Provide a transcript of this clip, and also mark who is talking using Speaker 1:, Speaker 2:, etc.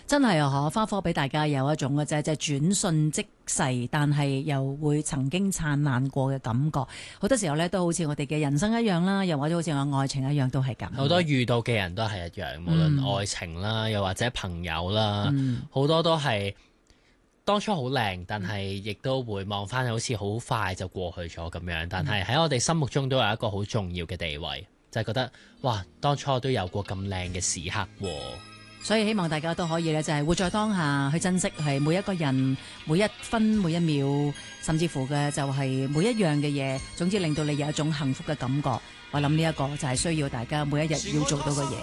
Speaker 1: 真係啊！花火俾大家有一種嘅啫，即係轉瞬即逝，但係又會曾經燦爛過嘅感覺。好多時候呢，都好似我哋嘅人生一樣啦，又或者好似我愛情一樣，都係咁。
Speaker 2: 好多遇到嘅人都係一樣，無論愛情啦，又或者朋友啦，好多都係當初好靚，但係亦都會望翻好似好快就過去咗咁樣。但係喺我哋心目中都有一個好重要嘅地位，就係覺得哇，當初都有過咁靚嘅時刻喎。
Speaker 1: 所以希望大家都可以咧，就係活在當下，去珍惜係每一個人每一分每一秒，甚至乎嘅就係每一樣嘅嘢，總之令到你有一種幸福嘅感覺。我諗呢一個就係需要大家每一日要做到嘅嘢。